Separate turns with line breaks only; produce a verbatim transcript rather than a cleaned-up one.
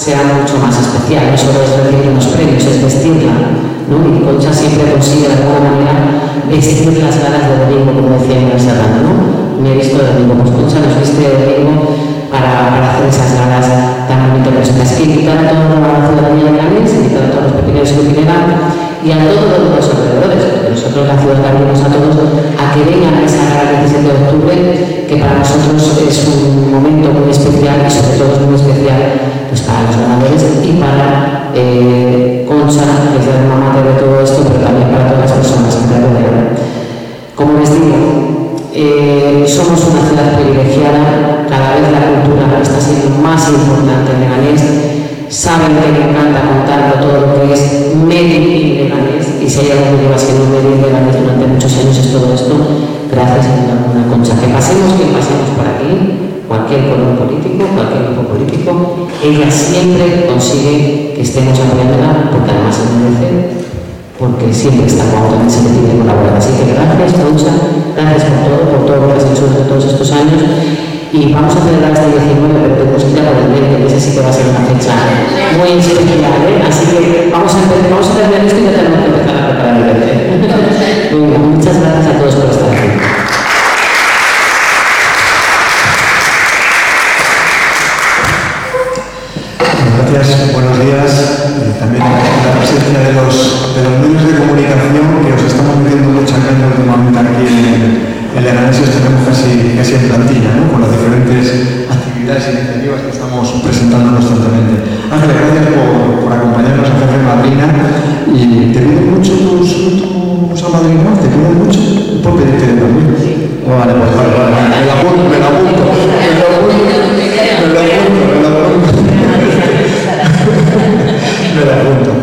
sea mucho más especial. No solo es recibir unos premios, es vestirla, ¿no? Y Concha siempre consigue de alguna manera vestir las galas de domingo, como decía Inés Serrano, ¿no? Me he visto de domingo, pues Concha nos viste de domingo para, para hacer esas galas tan bonitas. Es que invitar a toda la ciudadanía de Leganés, invitar a todos los pequeños que vinieran y a todos los alrededores, porque nosotros la ciudad abrimos a todos a que vengan a esa gala del diecisiete de octubre, que para nosotros es un momento muy especial y sobre todo es muy especial pues, para los ganadores y para eh, Concha, que es la mamá de todo esto, pero también para todas las personas que me rodean. Como les digo, eh, somos una ciudad privilegiada, cada vez la cultura está siendo más importante en Leganés. Saben que me encanta contarlo todo lo que es Made in Leganés, y si hay algo que lleva siendo Made in Leganés durante muchos años es todo esto, gracias a una Concha. Que pasemos, que pasemos por aquí, cualquier color político, cualquier grupo político, ella siempre consigue que estemos apoyándola, porque además se merece, porque siempre está cuando también se le pide colaborar. Así que gracias, Concha, gracias por todo, por todo lo que has hecho durante todos estos años. Y vamos a celebrar este diecinueve, pero tenemos que ir a por el veinte, que ese sí que va a ser una fecha muy especial, ¿eh? Así que vamos a, vamos a terminar esto y ya tenemos que empezar a preparar el veinte. Muy bien, muchas gracias a todos por estar aquí.
Gracias, buenos días. Eh, también la presencia de los, de los medios de comunicación que os estamos metiendo mucha caña últimamente aquí en, en Leganés. Tenemos casi, casi en plantilla, ¿no? Con las diferentes actividades e iniciativas que estamos presentando constantemente. Ángel, gracias por, por acompañarnos a hacer de madrina. Y te piden mucho tus, tus amadrinos, te piden mucho. ¿Por qué te piden también? Sí. Vale, pues vale, vale. Me la apunto, me la apunto. Me la apunto, me la apunto, me la apunto. Me la apunto.